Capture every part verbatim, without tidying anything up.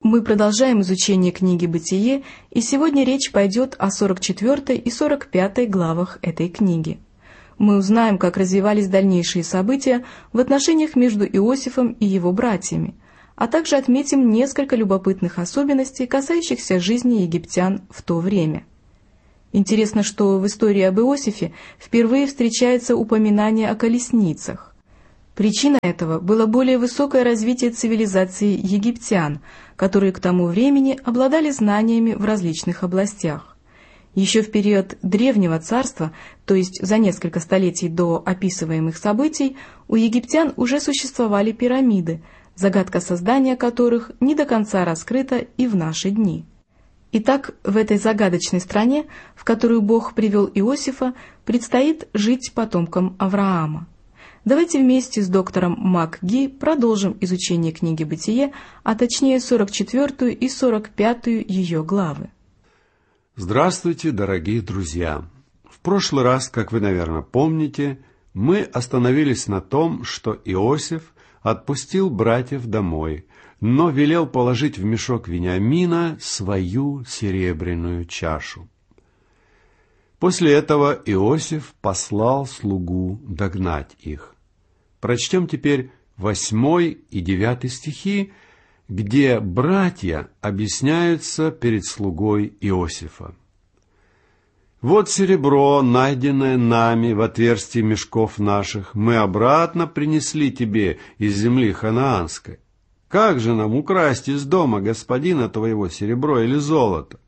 Мы продолжаем изучение книги «Бытие», и сегодня речь пойдет о сорок четвёртой и сорок пятой главах этой книги. Мы узнаем, как развивались дальнейшие события в отношениях между Иосифом и его братьями, а также отметим несколько любопытных особенностей, касающихся жизни египтян в то время. Интересно, что в истории об Иосифе впервые встречается упоминание о колесницах. Причина этого было более высокое развитие цивилизации египтян, которые к тому времени обладали знаниями в различных областях. Еще в период Древнего Царства, то есть за несколько столетий до описываемых событий, у египтян уже существовали пирамиды, загадка создания которых не до конца раскрыта и в наши дни. Итак, в этой загадочной стране, в которую Бог привел Иосифа, предстоит жить потомкам Авраама. Давайте вместе с доктором МакГи продолжим изучение книги «Бытие», а точнее сорок четвёртую и сорок пятую ее главы. Здравствуйте, дорогие друзья! В прошлый раз, как вы, наверное, помните, мы остановились на том, что Иосиф отпустил братьев домой, но велел положить в мешок Вениамина свою серебряную чашу. После этого Иосиф послал слугу догнать их. Прочтем теперь восьмой и девятый стихи, где братья объясняются перед слугой Иосифа. «Вот серебро, найденное нами в отверстии мешков наших, мы обратно принесли тебе из земли ханаанской. Как же нам украсть из дома господина твоего серебро или золото?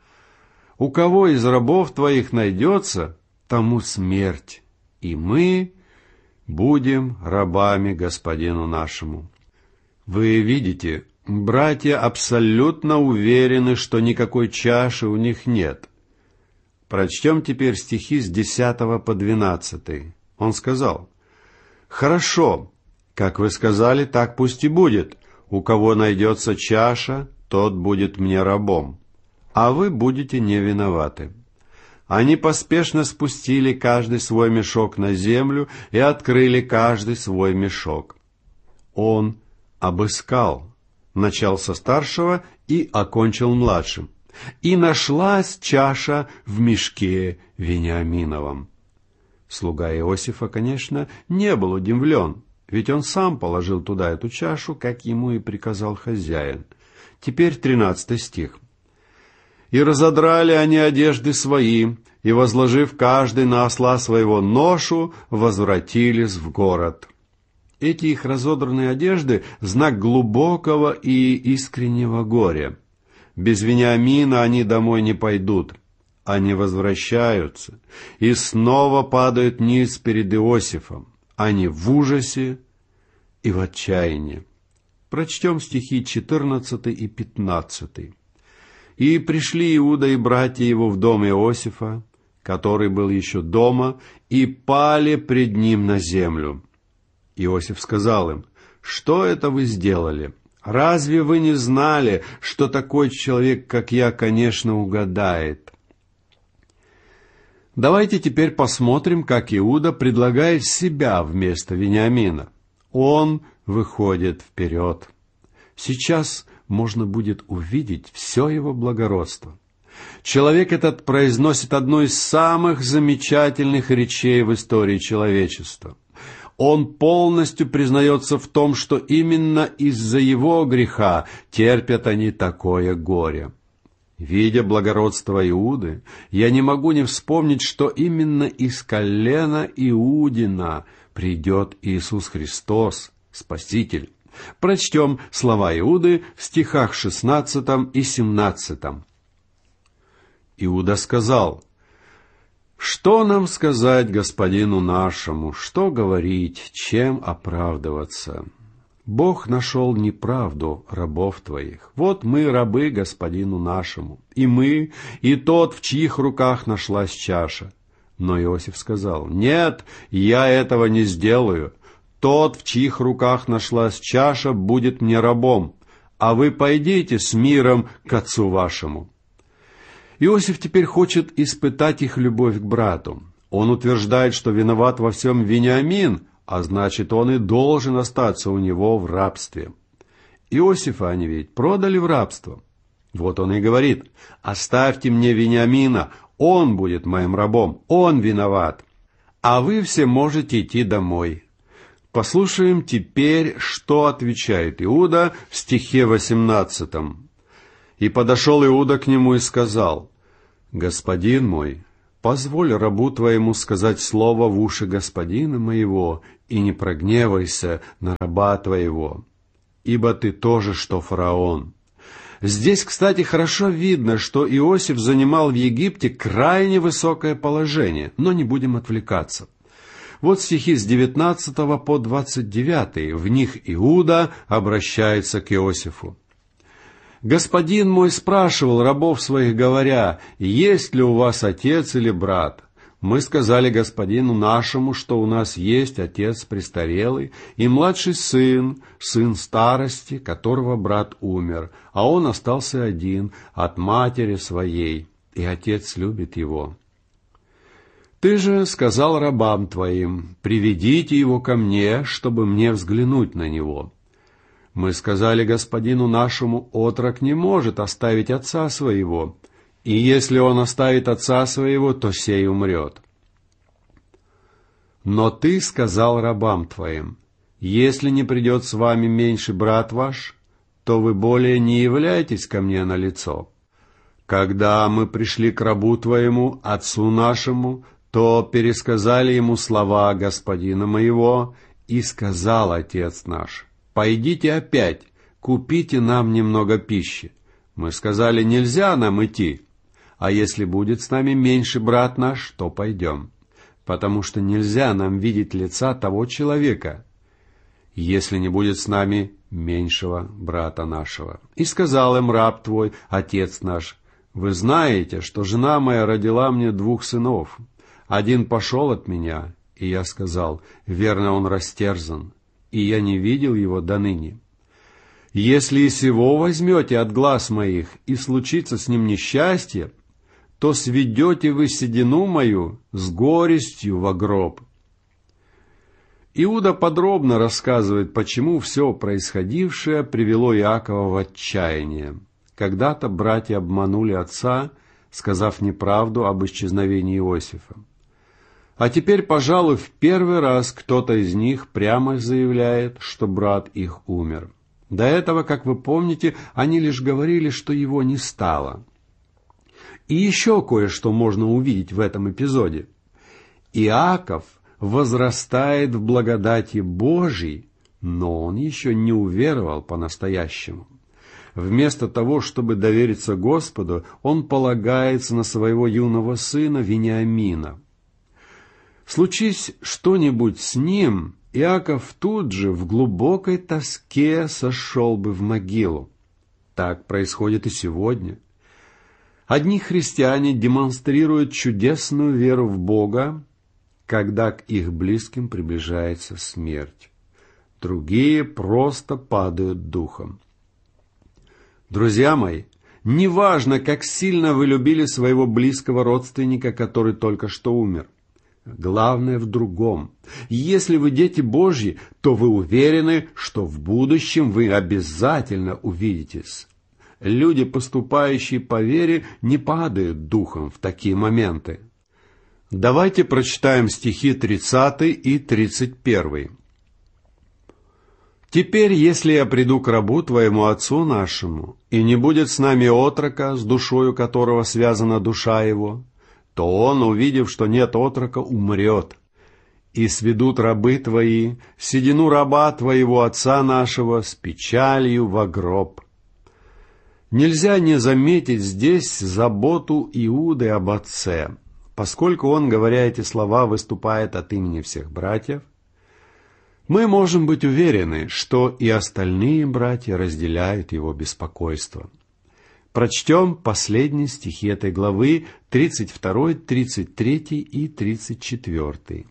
У кого из рабов твоих найдется, тому смерть, и мы будем рабами господину нашему». Вы видите, братья абсолютно уверены, что никакой чаши у них нет. Прочтем теперь стихи с десятого по двенадцатый. Он сказал: «Хорошо, как вы сказали, так пусть и будет. У кого найдется чаша, тот будет мне рабом, а вы будете не виноваты». Они поспешно спустили каждый свой мешок на землю и открыли каждый свой мешок. Он обыскал, начал со старшего и окончил младшим. И нашлась чаша в мешке Вениаминовом. Слуга Иосифа, конечно, не был удивлен, ведь он сам положил туда эту чашу, как ему и приказал хозяин. Теперь тринадцатый стих. «И разодрали они одежды свои, и, возложив каждый на осла своего ношу, возвратились в город». Эти их разодранные одежды — знак глубокого и искреннего горя. Без Вениамина они домой не пойдут. Они возвращаются и снова падают ниц перед Иосифом. Они в ужасе и в отчаянии. Прочтем стихи четырнадцатый и пятнадцатый. «И пришли Иуда и братья его в дом Иосифа, который был еще дома, и пали пред ним на землю. Иосиф сказал им: что это вы сделали? Разве вы не знали, что такой человек, как я, конечно, угадает?» Давайте теперь посмотрим, как Иуда предлагает себя вместо Вениамина. Он выходит вперед. Сейчас можно будет увидеть все его благородство. Человек этот произносит одну из самых замечательных речей в истории человечества. Он полностью признается в том, что именно из-за его греха терпят они такое горе. Видя благородство Иуды, я не могу не вспомнить, что именно из колена Иудина придет Иисус Христос, Спаситель. Прочтем слова Иуды в стихах шестнадцатом и семнадцатом. Иуда сказал: «Что нам сказать господину нашему? Что говорить? Чем оправдываться? Бог нашел неправду рабов твоих. Вот мы рабы господину нашему, и мы, и тот, в чьих руках нашлась чаша». Но Иосиф сказал: «Нет, я этого не сделаю. Тот, в чьих руках нашлась чаша, будет мне рабом, а вы пойдите с миром к отцу вашему». Иосиф теперь хочет испытать их любовь к брату. Он утверждает, что виноват во всем Вениамин, а значит, он и должен остаться у него в рабстве. Иосифа они ведь продали в рабство. Вот он и говорит: «Оставьте мне Вениамина, он будет моим рабом, он виноват, а вы все можете идти домой». Послушаем теперь, что отвечает Иуда в стихе восемнадцатом. «И подошел Иуда к нему и сказал: Господин мой, позволь рабу твоему сказать слово в уши господина моего, и не прогневайся на раба твоего, ибо ты тоже, что фараон». Здесь, кстати, хорошо видно, что Иосиф занимал в Египте крайне высокое положение, но не будем отвлекаться. Вот стихи с девятнадцатого по двадцать девятый, в них Иуда обращается к Иосифу. «Господин мой спрашивал рабов своих, говоря: есть ли у вас отец или брат? Мы сказали господину нашему, что у нас есть отец престарелый и младший сын, сын старости, которого брат умер, а он остался один от матери своей, и отец любит его. Ты же сказал рабам твоим: приведите его ко мне, чтобы мне взглянуть на него. Мы сказали господину нашему: отрок не может оставить отца своего, и если он оставит отца своего, то сей умрет. Но ты сказал рабам твоим: если не придет с вами меньший брат ваш, то вы более не являетесь ко мне на лицо. Когда мы пришли к рабу твоему, отцу нашему, то пересказали ему слова господина моего, и сказал отец наш: пойдите опять, купите нам немного пищи. Мы сказали: нельзя нам идти, а если будет с нами меньший брат наш, то пойдем, потому что нельзя нам видеть лица того человека, если не будет с нами меньшего брата нашего. И сказал им раб твой, отец наш: вы знаете, что жена моя родила мне двух сынов. Один пошел от меня, и я сказал: верно, он растерзан, и я не видел его до ныне. Если и сего возьмете от глаз моих, и случится с ним несчастье, то сведете вы седину мою с горестью во гроб». Иуда подробно рассказывает, почему все происходившее привело Иакова в отчаяние. Когда-то братья обманули отца, сказав неправду об исчезновении Иосифа. А теперь, пожалуй, в первый раз кто-то из них прямо заявляет, что брат их умер. До этого, как вы помните, они лишь говорили, что его не стало. И еще кое-что можно увидеть в этом эпизоде. Иаков возрастает в благодати Божией, но он еще не уверовал по-настоящему. Вместо того, чтобы довериться Господу, он полагается на своего юного сына Вениамина. Случись что-нибудь с ним, Иаков тут же в глубокой тоске сошел бы в могилу. Так происходит и сегодня. Одни христиане демонстрируют чудесную веру в Бога, когда к их близким приближается смерть. Другие просто падают духом. Друзья мои, неважно, как сильно вы любили своего близкого родственника, который только что умер. Главное в другом. Если вы дети Божьи, то вы уверены, что в будущем вы обязательно увидитесь. Люди, поступающие по вере, не падают духом в такие моменты. Давайте прочитаем стихи тридцатый и тридцать первый. «Теперь, если я приду к рабу твоему отцу нашему, и не будет с нами отрока, с душою которого связана душа его, то он, увидев, что нет отрока, умрет. И сведут рабы твои седину раба твоего отца нашего с печалью во гроб». Нельзя не заметить здесь заботу Иуды об отце, поскольку он, говоря эти слова, выступает от имени всех братьев. Мы можем быть уверены, что и остальные братья разделяют его беспокойство. Прочтем последние стихи этой главы, тридцать второй, тридцать третий и тридцать четвертый.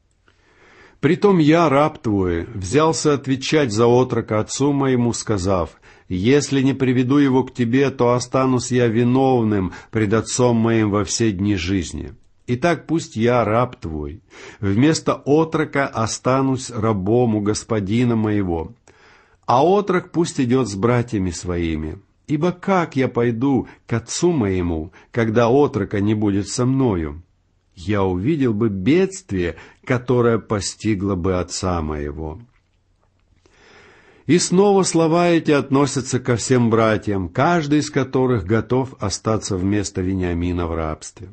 «Притом я, раб твой, взялся отвечать за отрока отцу моему, сказав: если не приведу его к тебе, то останусь я виновным пред отцом моим во все дни жизни. Итак, пусть я, раб твой, вместо отрока останусь рабом у господина моего. а отрок пусть идет с братьями своими. Ибо как я пойду к отцу моему, когда отрока не будет со мною? Я увидел бы бедствие, которое постигло бы отца моего». И снова слова эти относятся ко всем братьям, каждый из которых готов остаться вместо Вениамина в рабстве.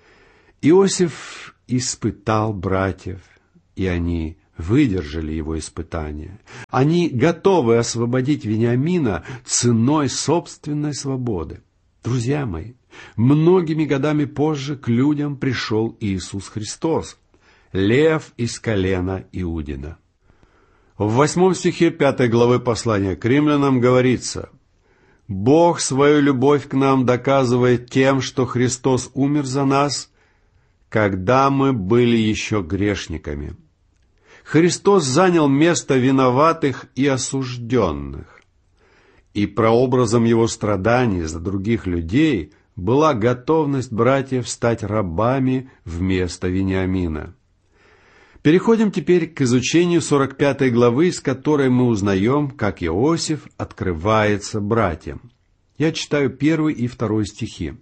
Иосиф испытал братьев, и они выдержали его испытания. Они готовы освободить Вениамина ценой собственной свободы. Друзья мои, многими годами позже к людям пришел Иисус Христос, лев из колена Иудина. В восьмом стихе пятой главы послания к римлянам говорится: «Бог свою любовь к нам доказывает тем, что Христос умер за нас, когда мы были еще грешниками». Христос занял место виноватых и осужденных, и прообразом Его страданий за других людей была готовность братьев стать рабами вместо Вениамина. Переходим теперь к изучению сорок пятой главы, из которой мы узнаем, как Иосиф открывается братьям. Я читаю первый и второй стихи.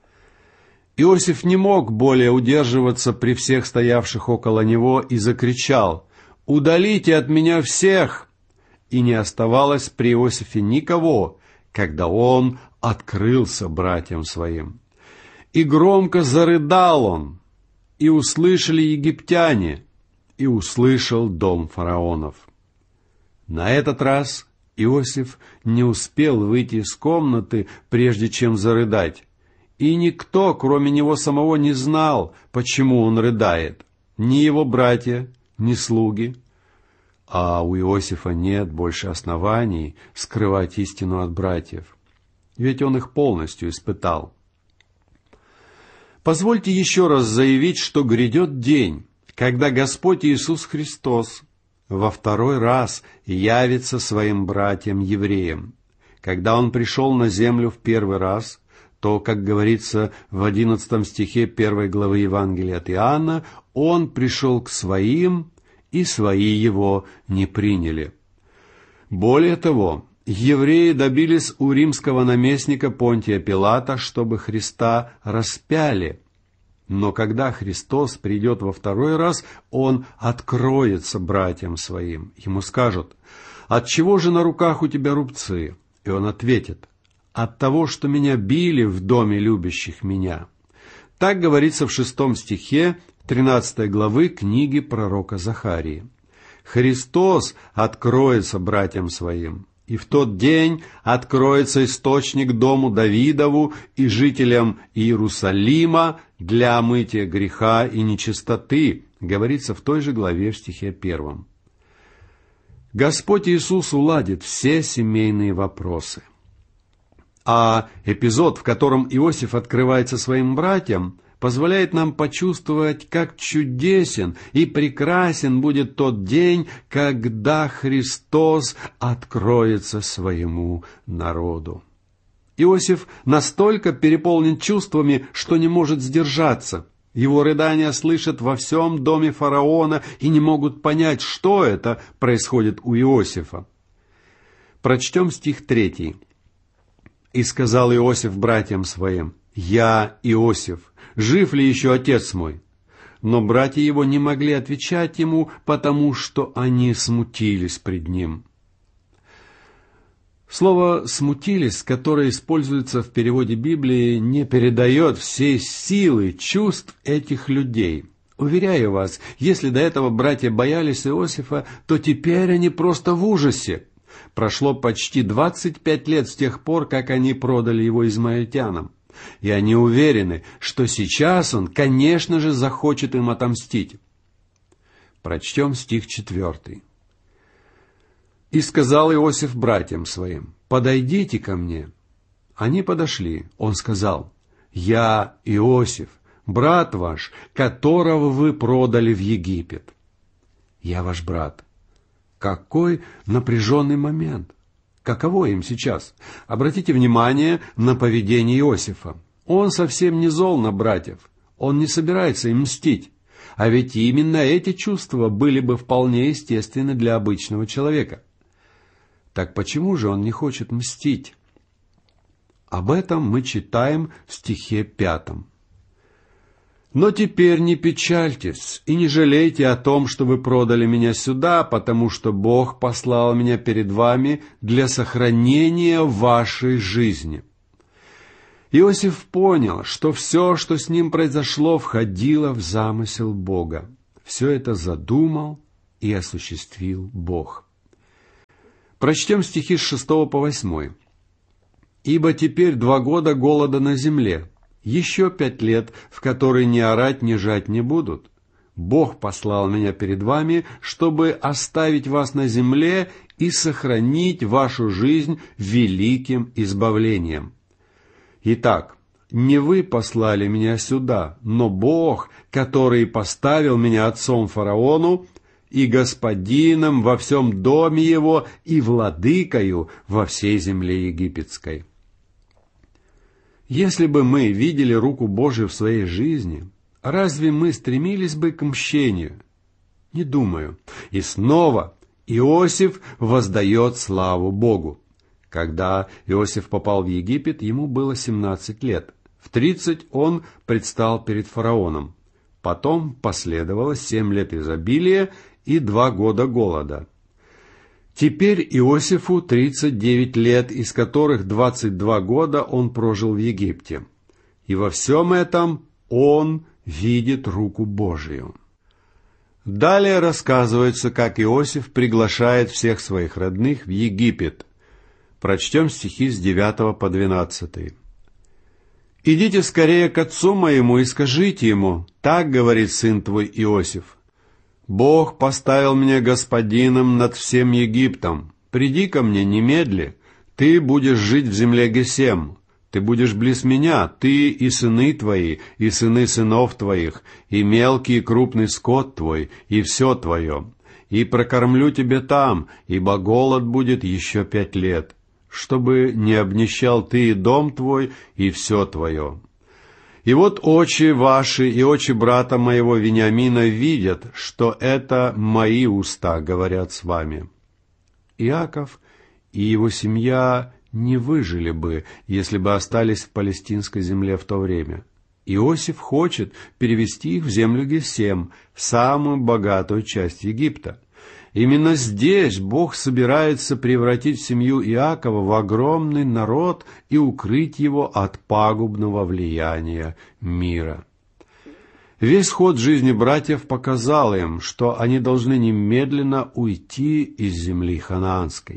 «Иосиф не мог более удерживаться при всех стоявших около него и закричал: „Удалите от меня всех!“ И не оставалось при Иосифе никого, когда он открылся братьям своим. И громко зарыдал он, и услышали египтяне, и услышал дом фараонов». На этот раз Иосиф не успел выйти из комнаты, прежде чем зарыдать, и никто, кроме него самого, не знал, почему он рыдает, ни его братья, ни слуги. А у Иосифа нет больше оснований скрывать истину от братьев, ведь он их полностью испытал. Позвольте еще раз заявить, что грядет день, когда Господь Иисус Христос во второй раз явится своим братьям-евреям. Когда Он пришел на землю в первый раз, то, как говорится в одиннадцатом стихе первой главы Евангелия от Иоанна, Он пришел к своим, и свои Его не приняли. Более того, евреи добились у римского наместника Понтия Пилата, чтобы Христа распяли. Но когда Христос придет во второй раз, Он откроется братьям своим. Ему скажут: «Отчего же на руках у тебя рубцы?» И Он ответит: «От того, что меня били в доме любящих меня». Так говорится в шестом стихе тринадцатой главы книги пророка Захарии. Христос откроется братьям своим, и в тот день откроется источник дому Давидову и жителям Иерусалима для омытия греха и нечистоты, говорится в той же главе в стихе первом. Господь Иисус уладит все семейные вопросы. А эпизод, в котором Иосиф открывается своим братьям, позволяет нам почувствовать, как чудесен и прекрасен будет тот день, когда Христос откроется своему народу. Иосиф настолько переполнен чувствами, что не может сдержаться. Его рыдания слышат во всем доме фараона и не могут понять, что это происходит у Иосифа. Прочтем стих третий. «И сказал Иосиф братьям своим: „Я Иосиф, жив ли еще отец мой?“ Но братья его не могли отвечать ему, потому что они смутились пред ним». Слово «смутились», которое используется в переводе Библии, не передает всей силы чувств этих людей. Уверяю вас, если до этого братья боялись Иосифа, то теперь они просто в ужасе. Прошло почти двадцать пять лет с тех пор, как они продали его измаильтянам. И они уверены, что сейчас он, конечно же, захочет им отомстить. Прочтем стих четвертый. «И сказал Иосиф братьям своим: „Подойдите ко мне“. Они подошли. Он сказал: „Я Иосиф, брат ваш, которого вы продали в Египет“. «Я ваш брат». Какой напряженный момент! Каково им сейчас? Обратите внимание на поведение Иосифа. Он совсем не зол на братьев. Он не собирается им мстить. А ведь именно эти чувства были бы вполне естественны для обычного человека. Так почему же он не хочет мстить? Об этом мы читаем в стихе пятом. «Но теперь не печальтесь и не жалейте о том, что вы продали меня сюда, потому что Бог послал меня перед вами для сохранения вашей жизни». Иосиф понял, что все, что с ним произошло, входило в замысел Бога. Все это задумал и осуществил Бог. Прочтем стихи с шестого по восьмой. «Ибо теперь два года голода на земле, еще пять лет, в которые ни орать, ни жать не будут. Бог послал меня перед вами, чтобы оставить вас на земле и сохранить вашу жизнь великим избавлением. Итак, не вы послали меня сюда, но Бог, который поставил меня отцом фараону и господином во всем доме его и владыкою во всей земле египетской». Если бы мы видели руку Божию в своей жизни, разве мы стремились бы к мщению? Не думаю. И снова Иосиф воздает славу Богу. Когда Иосиф попал в Египет, ему было семнадцать лет. В тридцать он предстал перед фараоном. Потом последовало семь лет изобилия и два года голода. Теперь Иосифу тридцать девять лет, из которых двадцать два года он прожил в Египте. И во всем этом он видит руку Божию. Далее рассказывается, как Иосиф приглашает всех своих родных в Египет. Прочтем стихи с девятого по двенадцатый. «Идите скорее к отцу моему и скажите ему, так говорит сын твой Иосиф: Бог поставил меня господином над всем Египтом. Приди ко мне немедли. Ты будешь жить в земле Гесем. Ты будешь близ меня, ты и сыны твои, и сыны сынов твоих, и мелкий и крупный скот твой, и все твое. И прокормлю тебя там, ибо голод будет еще пять лет, чтобы не обнищал ты и дом твой, и все твое. И вот очи ваши и очи брата моего Вениамина видят, что это мои уста говорят с вами». Иаков и его семья не выжили бы, если бы остались в палестинской земле в то время. Иосиф хочет перевести их в землю Гесем, в самую богатую часть Египта. Именно здесь Бог собирается превратить семью Иакова в огромный народ и укрыть его от пагубного влияния мира. Весь ход жизни братьев показал им, что они должны немедленно уйти из земли ханаанской.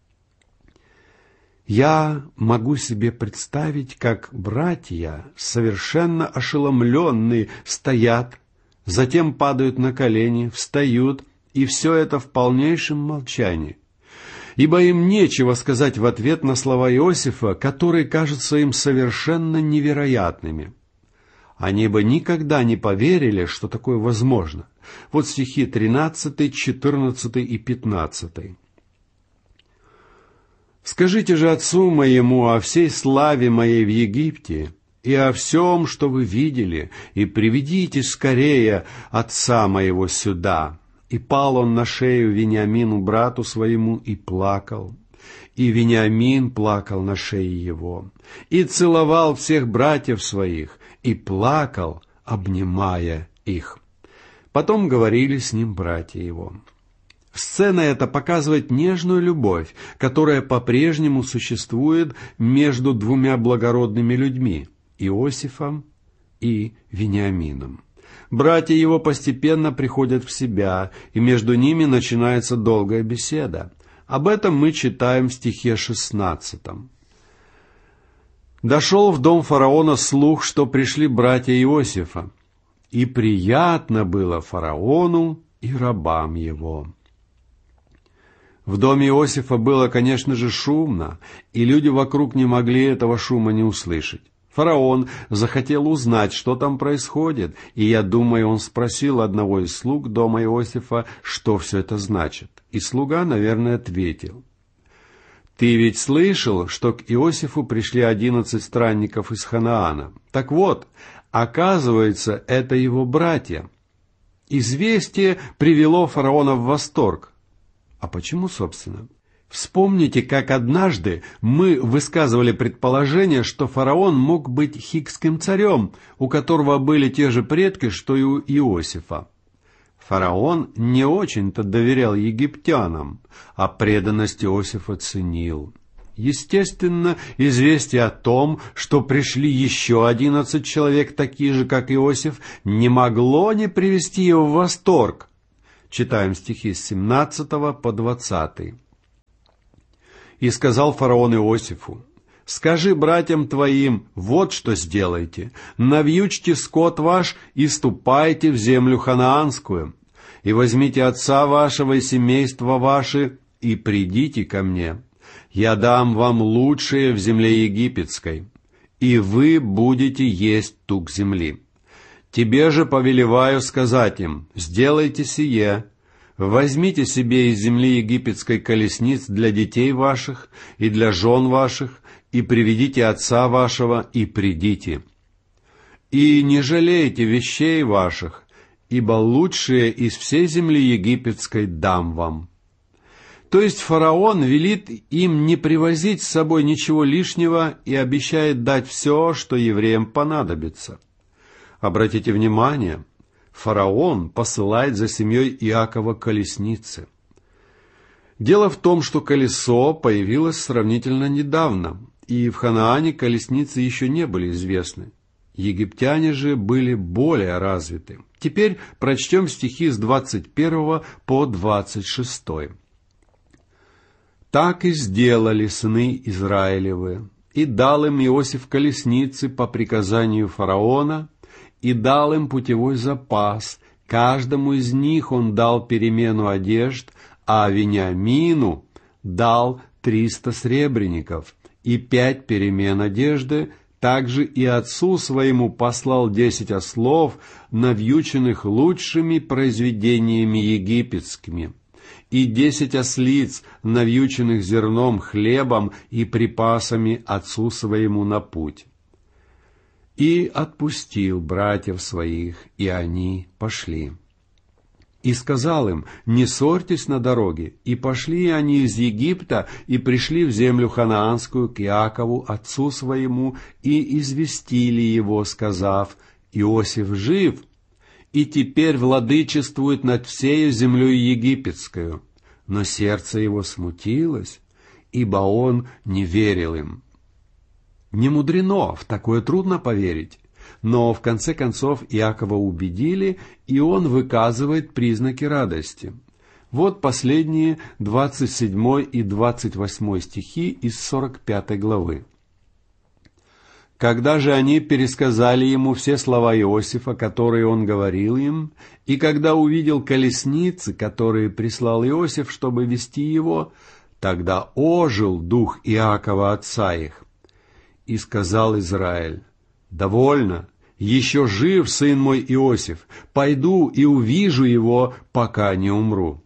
Я могу себе представить, как братья, совершенно ошеломленные, стоят, затем падают на колени, встают, и все это в полнейшем молчании, ибо им нечего сказать в ответ на слова Иосифа, которые кажутся им совершенно невероятными. Они бы никогда не поверили, что такое возможно. Вот стихи тринадцатый, четырнадцатый и пятнадцатый. «Скажите же отцу моему о всей славе моей в Египте и о всем, что вы видели, и приведите скорее отца моего сюда». И пал он на шею Вениамину, брату своему, и плакал. И Вениамин плакал на шее его. И целовал всех братьев своих, и плакал, обнимая их. Потом говорили с ним братья его. Сцена эта показывает нежную любовь, которая по-прежнему существует между двумя благородными людьми – Иосифом и Вениамином. Братья его постепенно приходят в себя, и между ними начинается долгая беседа. Об этом мы читаем в стихе шестнадцатом. «Дошел в дом фараона слух, что пришли братья Иосифа, и приятно было фараону и рабам его». В доме Иосифа было, конечно же, шумно, и люди вокруг не могли этого шума не услышать. Фараон захотел узнать, что там происходит, и, я думаю, он спросил одного из слуг дома Иосифа, что все это значит. И слуга, наверное, ответил: «Ты ведь слышал, что к Иосифу пришли одиннадцать странников из Ханаана? Так вот, оказывается, это его братья». Известие привело фараона в восторг. А почему, собственно? Вспомните, как однажды мы высказывали предположение, что фараон мог быть хикским царем, у которого были те же предки, что и у Иосифа. Фараон не очень-то доверял египтянам, а преданность Иосифа ценил. Естественно, известие о том, что пришли еще одиннадцать человек, такие же, как Иосиф, не могло не привести его в восторг. Читаем стихи с семнадцатого по двадцатый. «И сказал фараон Иосифу: скажи братьям твоим, вот что сделайте: навьючьте скот ваш и ступайте в землю ханаанскую, и возьмите отца вашего и семейства ваше, и придите ко мне. Я дам вам лучшее в земле египетской, и вы будете есть тук земли. Тебе же повелеваю сказать им: сделайте сие. Возьмите себе из земли египетской колесниц для детей ваших и для жен ваших, и приведите отца вашего, и придите. И не жалейте вещей ваших, ибо лучшее из всей земли египетской дам вам». То есть фараон велит им не привозить с собой ничего лишнего и обещает дать все, что евреям понадобится. Обратите внимание, фараон посылает за семьей Иакова колесницы. Дело в том, что колесо появилось сравнительно недавно, и в Ханаане колесницы еще не были известны. Египтяне же были более развиты. Теперь прочтем стихи с двадцать первого по двадцать шестой. «Так и сделали сыны Израилевы, и дал им Иосиф колесницы по приказанию фараона, и дал им путевой запас, каждому из них он дал перемену одежд, а Вениамину дал триста сребреников и пять перемен одежды. Также и отцу своему послал десять ослов, навьюченных лучшими произведениями египетскими, и десять ослиц, навьюченных зерном, хлебом и припасами отцу своему на путь. И отпустил братьев своих, и они пошли. И сказал им: не ссорьтесь на дороге. И пошли они из Египта, и пришли в землю ханаанскую к Иакову, отцу своему, и известили его, сказав: Иосиф жив, и теперь владычествует над всею землей египетскою. Но сердце его смутилось, ибо он не верил им». Не мудрено, в такое трудно поверить. Но в конце концов Иакова убедили, и он выказывает признаки радости. Вот последние двадцать седьмой и двадцать восьмой стихи из сорок пятой главы. «Когда же они пересказали ему все слова Иосифа, которые он говорил им, и когда увидел колесницы, которые прислал Иосиф, чтобы вести его, тогда ожил дух Иакова отца их. И сказал Израиль: довольно, еще жив сын мой Иосиф, пойду и увижу его, пока не умру».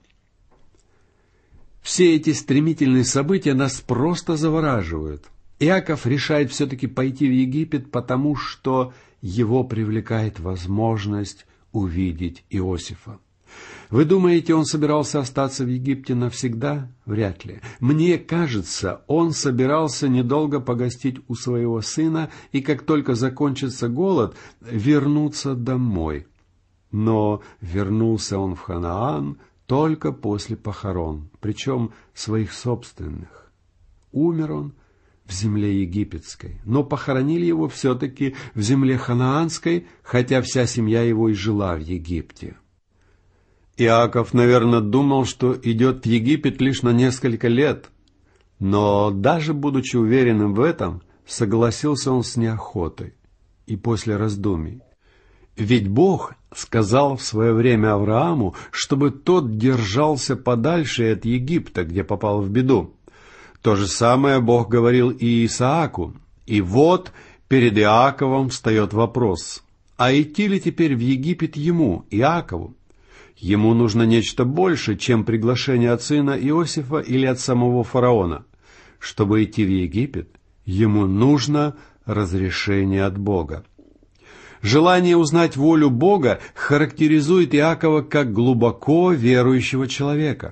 Все эти стремительные события нас просто завораживают. Иаков решает все-таки пойти в Египет, потому что его привлекает возможность увидеть Иосифа. Вы думаете, он собирался остаться в Египте навсегда? Вряд ли. Мне кажется, он собирался недолго погостить у своего сына и, как только закончится голод, вернуться домой. Но вернулся он в Ханаан только после похорон, причем своих собственных. Умер он в земле египетской, но похоронили его все-таки в земле ханаанской, хотя вся семья его и жила в Египте. Иаков, наверное, думал, что идет в Египет лишь на несколько лет, но даже будучи уверенным в этом, согласился он с неохотой и после раздумий. Ведь Бог сказал в свое время Аврааму, чтобы тот держался подальше от Египта, где попал в беду. То же самое Бог говорил и Исааку. И вот перед Иаковом встает вопрос: а идти ли теперь в Египет ему, Иакову? Ему нужно нечто больше, чем приглашение от сына Иосифа или от самого фараона. Чтобы идти в Египет, ему нужно разрешение от Бога. Желание узнать волю Бога характеризует Иакова как глубоко верующего человека.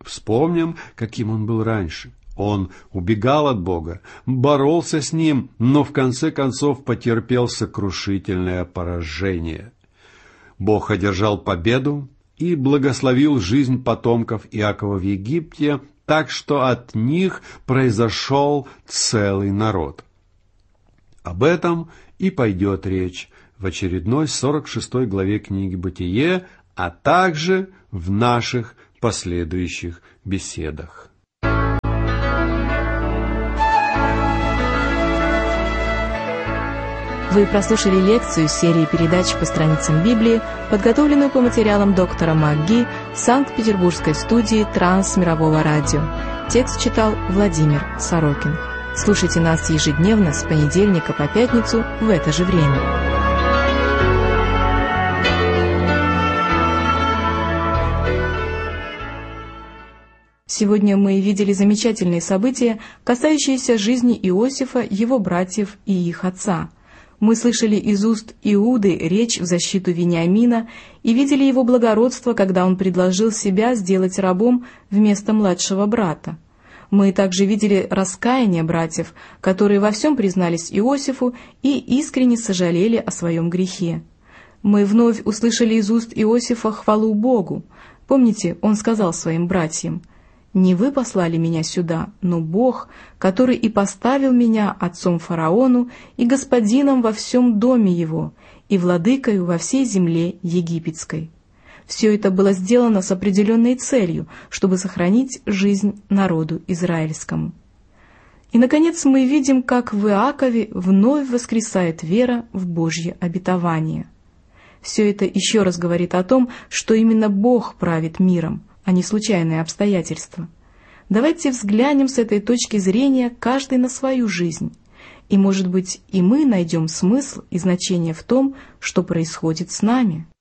Вспомним, каким он был раньше. Он убегал от Бога, боролся с Ним, но в конце концов потерпел сокрушительное поражение. Бог одержал победу и благословил жизнь потомков Иакова в Египте, так что от них произошел целый народ. Об этом и пойдет речь в очередной сорок шестой главе книги «Бытие», а также в наших последующих беседах. Вы прослушали лекцию серии передач по страницам Библии, подготовленную по материалам доктора МакГи Санкт-Петербургской студии Трансмирового радио. Текст читал Владимир Сорокин. Слушайте нас ежедневно с понедельника по пятницу в это же время. Сегодня мы видели замечательные события, касающиеся жизни Иосифа, его братьев и их отца. Мы слышали из уст Иуды речь в защиту Вениамина и видели его благородство, когда он предложил себя сделать рабом вместо младшего брата. Мы также видели раскаяние братьев, которые во всем признались Иосифу и искренне сожалели о своем грехе. Мы вновь услышали из уст Иосифа хвалу Богу. Помните, он сказал своим братьям: «Не вы послали меня сюда, но Бог, который и поставил меня отцом фараону и господином во всем доме его, и владыкою во всей земле египетской». Все это было сделано с определенной целью, чтобы сохранить жизнь народу израильскому. И, наконец, мы видим, как в Иакове вновь воскресает вера в Божье обетование. Все это еще раз говорит о том, что именно Бог правит миром, а не случайные обстоятельства. Давайте взглянем с этой точки зрения каждый на свою жизнь, и, может быть, и мы найдем смысл и значение в том, что происходит с нами.